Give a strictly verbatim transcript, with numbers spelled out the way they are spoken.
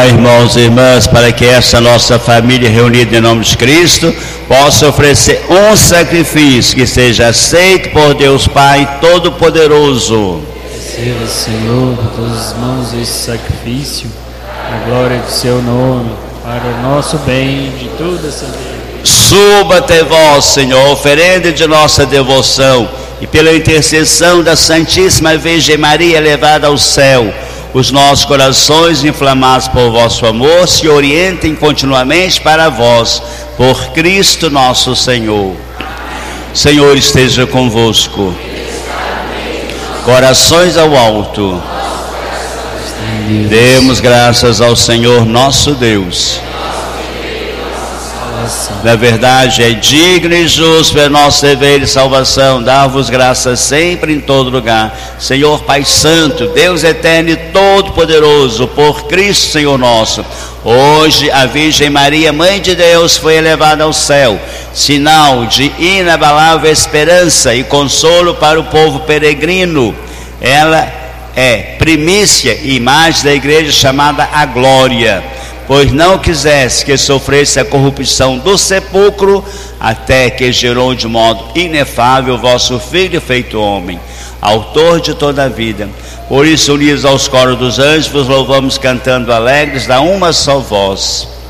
Orai, irmãos e irmãs, para que esta nossa família reunida em nome de Cristo possa oferecer um sacrifício que seja aceito por Deus Pai Todo-Poderoso. Receba, Senhor, de todas as mãos esse sacrifício, a glória do seu nome, para o nosso bem de toda a vida. Suba até vós, Senhor, oferenda de nossa devoção, e pela intercessão da Santíssima Virgem Maria elevada ao céu, os nossos corações inflamados por vosso amor se orientem continuamente para vós, por Cristo nosso Senhor. Senhor esteja convosco. Corações ao alto. Demos graças ao Senhor nosso Deus. Na verdade, é digno e justo é nosso dever de salvação, dar-vos graças sempre em todo lugar. Senhor Pai Santo, Deus eterno e todo-poderoso, por Cristo Senhor nosso, hoje a Virgem Maria, Mãe de Deus, foi elevada ao céu, sinal de inabalável esperança e consolo para o povo peregrino. Ela é primícia e imagem da igreja chamada a glória, pois não quisesse que sofresse a corrupção do sepulcro, até que gerou de modo inefável vosso Filho feito homem, autor de toda a vida. Por isso, unidos aos coros dos anjos, vos louvamos cantando alegres da uma só voz.